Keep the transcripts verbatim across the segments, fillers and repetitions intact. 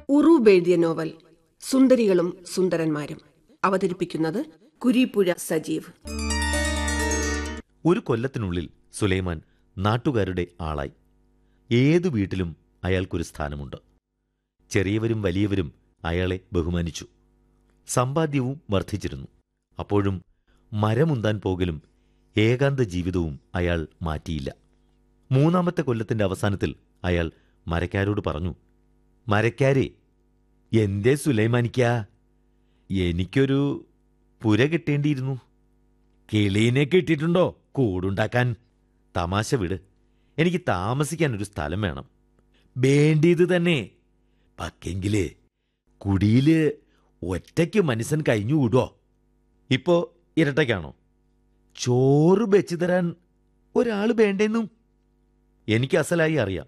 ഉറൂബ് എഴുതിയ നോവൽ സുന്ദരികളും സുന്ദരന്മാരും. അവതരിപ്പിക്കുന്നത് കുരീപ്പുഴ സജീവ്. ഒരു കൊല്ലത്തിനുള്ളിൽ സുലൈമാൻ നാട്ടുകാരുടെ ആളായി. ഏതു വീട്ടിലും അയാൾക്കൊരു സ്ഥാനമുണ്ട്. ചെറിയവരും വലിയവരും അയാളെ ബഹുമാനിച്ചു. സമ്പാദ്യവും വർദ്ധിച്ചിരുന്നു. അപ്പോഴും മരമുന്താൻ പോകലും ഏകാന്ത ജീവിതവും അയാൾ മാറ്റിയില്ല. മൂന്നാമത്തെ കൊല്ലത്തിന്റെ അവസാനത്തിൽ അയാൾ മരക്കാരോട് പറഞ്ഞു, മരക്കാരെ, എന്തേ സുലൈമാനിക്കാ, എനിക്കൊരു പുര കിട്ടേണ്ടിയിരുന്നു. കിളീനെ കിട്ടിയിട്ടുണ്ടോ കൂടുണ്ടാക്കാൻ? തമാശ വിട്, എനിക്ക് താമസിക്കാനൊരു സ്ഥലം വേണം. വേണ്ടിയത് തന്നെ. പക്കെങ്കില് കുടിയില് ഒറ്റയ്ക്ക് മനുഷ്യൻ കഴിഞ്ഞുകൂടോ? ഇപ്പോ ഇരട്ടയ്ക്കാണോ? ചോറ് വെച്ചു തരാൻ ഒരാൾ വേണ്ടെന്നും എനിക്ക് അസലായി അറിയാം.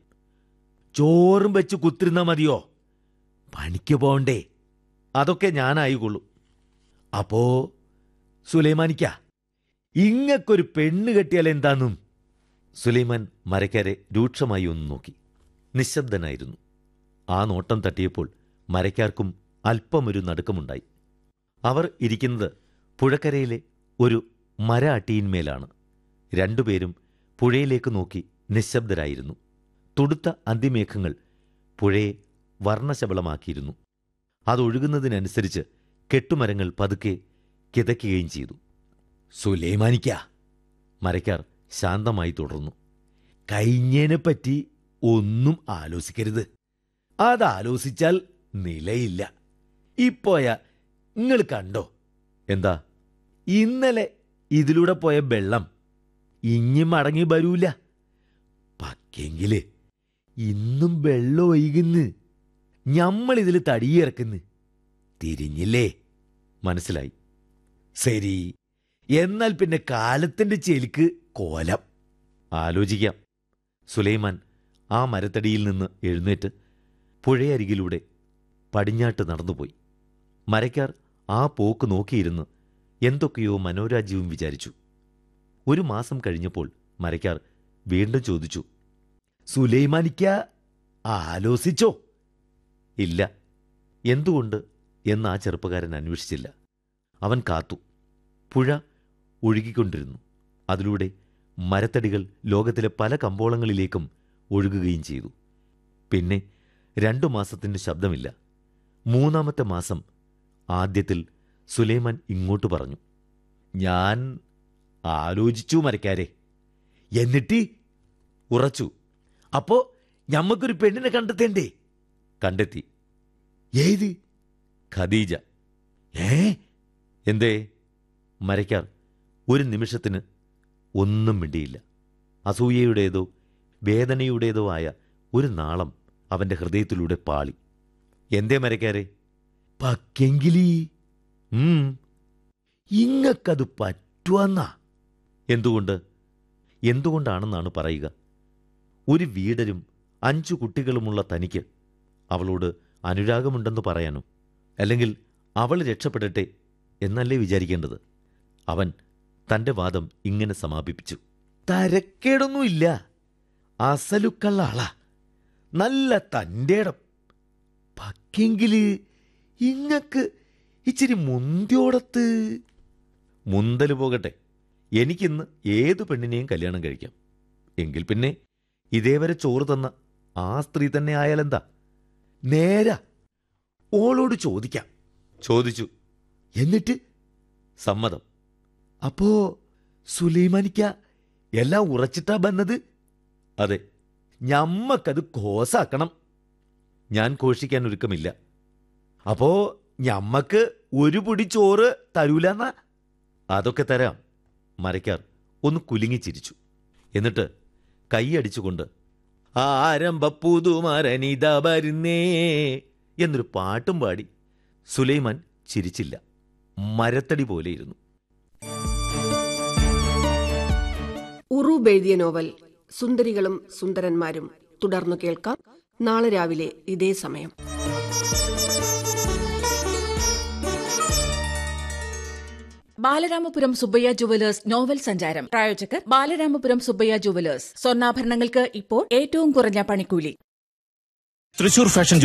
ചോറും വെച്ച് കുത്തിരുന്നാ മതിയോ? പണിക്ക് പോണ്ടേ? അതൊക്കെ ഞാനായിക്കൊള്ളു. അപ്പോ സുലൈമാനിക്ക, ഇങ്ങക്കൊരു പെണ്ണ് കെട്ടിയാൽ എന്താന്നും? സുലൈമാൻ മരക്കാരെ രൂക്ഷമായി ഒന്ന് നോക്കി. നിശബ്ദനായിരുന്നു. ആ നോട്ടം തട്ടിയപ്പോൾ മരക്കാർക്കും അല്പമൊരു നടുക്കമുണ്ടായി. അവർ ഇരിക്കുന്നത് പുഴക്കരയിലെ ഒരു മര അട്ടിയിന്മേലാണ്. രണ്ടുപേരും പുഴയിലേക്ക് നോക്കി നിശബ്ദരായിരുന്നു. തുടുത്ത അന്തിമേഘങ്ങൾ പുഴയെ വർണ്ണശബളമാക്കിയിരുന്നു. അതൊഴുകുന്നതിനനുസരിച്ച് കെട്ടുമരങ്ങൾ പതുക്കെ കിതയ്ക്കുകയും ചെയ്തു. സുലൈമാനിക്ക, മരക്കാർ ശാന്തമായി തുടർന്നു, കഴിഞ്ഞതിനെപ്പറ്റി ഒന്നും ആലോചിക്കരുത്. അതാലോചിച്ചാൽ നിലയില്ല. ഇപ്പോയ നിങ്ങൾ കണ്ടോ? എന്താ? ഇന്നലെ ഇതിലൂടെ പോയ വെള്ളം ഇഞ്ഞി മടങ്ങി വരൂല. പക്കെങ്കില് ഇന്നും വെള്ളം ഒഴുകുന്ന്, ഞമ്മളിതിൽ തടിയിറക്കുന്ന്. തിരിഞ്ഞില്ലേ? മനസ്സിലായി. ശരി, എന്നാൽ പിന്നെ കാലത്തിന്റെ ചെലിക്ക് കോലം. ആലോചിക്കാം. സുലൈമാൻ ആ മരത്തടിയിൽ നിന്ന് എഴുന്നേറ്റ് പുഴയരികിലൂടെ പടിഞ്ഞാട്ട് നടന്നുപോയി. മരക്കാർ ആ പോക്ക് നോക്കിയിരുന്ന് എന്തൊക്കെയോ മനോരാജ്യവും വിചാരിച്ചു. ഒരു മാസം കഴിഞ്ഞപ്പോൾ മരക്കാർ വീണ്ടും ചോദിച്ചു, സുലൈമാനിക്ക ആലോചിച്ചോ? ഇല്ല. എന്തുകൊണ്ട് എന്ന് ആ ചെറുപ്പക്കാരൻ അന്വേഷിച്ചില്ല. അവൻ കാത്തു. പുഴ ഒഴുകിക്കൊണ്ടിരുന്നു. അതിലൂടെ മരത്തടികൾ ലോകത്തിലെ പല കമ്പോളങ്ങളിലേക്കും ഒഴുകുകയും ചെയ്തു. പിന്നെ രണ്ടു മാസത്തിന് ശബ്ദമില്ല. മൂന്നാമത്തെ മാസം ആദ്യത്തിൽ സുലൈമാൻ ഇങ്ങോട്ട് പറഞ്ഞു, ഞാൻ ആലോചിച്ചു മരക്കാരെ. എന്നിട്ട് ഉറച്ചു. അപ്പോ ഞമ്മക്കൊരു പെണ്ണിനെ കണ്ടെത്തേണ്ടേ? കണ്ടെത്തി. ഏത്? ഖദീജ. ഏ? എന്തേ? മരക്കാർ ഒരു നിമിഷത്തിന് ഒന്നും മിണ്ടിയില്ല. അസൂയയുടേതോ വേദനയുടേതോ ആയ ഒരു നാളം അവന്റെ ഹൃദയത്തിലൂടെ പാളി. എന്തേ മരക്കാരെ? പക്കെങ്കിലീ ഉം ഇങ്ങക്കത് പറ്റുവന്നാ? എന്തുകൊണ്ട്? എന്തുകൊണ്ടാണെന്നാണ് പറയുക. ഒരു വീടരും അഞ്ചു കുട്ടികളുമുള്ള തനിക്ക് അവളോട് അനുരാഗമുണ്ടെന്ന് പറയാനോ? അല്ലെങ്കിൽ അവൾ രക്ഷപ്പെടട്ടെ എന്നല്ലേ വിചാരിക്കേണ്ടത്? അവൻ തന്റെ വാദം ഇങ്ങനെ സമാപിപ്പിച്ചു. തരക്കേടൊന്നുമില്ല. അസലുക്കള്ള ആളാ. നല്ല തന്റേടം. പക്കെങ്കില് ഇങ്ങക്ക് ഇച്ചിരി മുന്തിയോടത്ത്. മുന്തല് പോകട്ടെ, എനിക്കിന്ന് ഏതു പെണ്ണിനെയും കല്യാണം കഴിക്കാം. എങ്കിൽ പിന്നെ ഇതേവരെ ചോറ് തന്ന ആ സ്ത്രീ തന്നെ ആയാലെന്താ? നേരാ, ഓളോട് ചോദിക്കാം. ചോദിച്ചു. എന്നിട്ട്? സമ്മതം. അപ്പോ സുലൈമാനിക്ക എല്ലാം ഉറച്ചിട്ടാ വന്നത്? അതെ. ഞമ്മക്കത് കോസാക്കണം. ഞാൻ ഘോഷിക്കാൻ ഒരുക്കമില്ല. അപ്പോ ഞമ്മക്ക് ഒരു പൊടി ചോറ് തരൂലെന്നാ? അതൊക്കെ തരാം. മരക്കാർ ഒന്ന് കുലുങ്ങിച്ചിരിച്ചു. എന്നിട്ട് കൈയടിച്ചുകൊണ്ട് ആരംഭ പുതുമരനിത വരുന്നേ എന്നൊരു പാട്ടും പാടി. സുലൈമാൻ ചിരിച്ചില്ല. മരത്തടി പോലെയിരുന്നു. ഉറൂബ് എഴുതിയ നോവൽ സുന്ദരികളും സുന്ദരന്മാരും തുടർന്നു കേൾക്കാം നാളെ രാവിലെ ഇതേ സമയം. ബാലരാമപുരം സുബ്ബയ്യ ജുവലേഴ്സ് നോവൽ സഞ്ചാരം. പ്രായോജകർ ബാലരാമപുരം സുബ്ബയ്യ ജുവലേഴ്സ്. സ്വർണ്ണാഭരണങ്ങൾക്ക് ഇപ്പോൾ ഏറ്റവും കുറഞ്ഞ പണിക്കൂലി. തൃശൂർ ഫാഷൻ